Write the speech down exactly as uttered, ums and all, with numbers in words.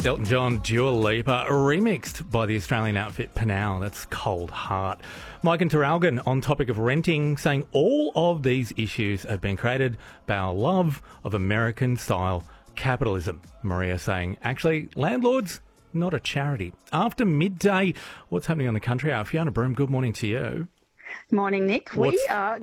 Elton John, Dua Lipa, remixed by the Australian outfit Panal. That's Cold Heart. Mike and Terralgan on topic of renting, saying all of these issues have been created by our love of American-style capitalism. Maria saying, actually, landlords, not a charity. After midday, what's happening on the country hour? Fiona Broom, good morning to you. Morning, Nick. What's- We are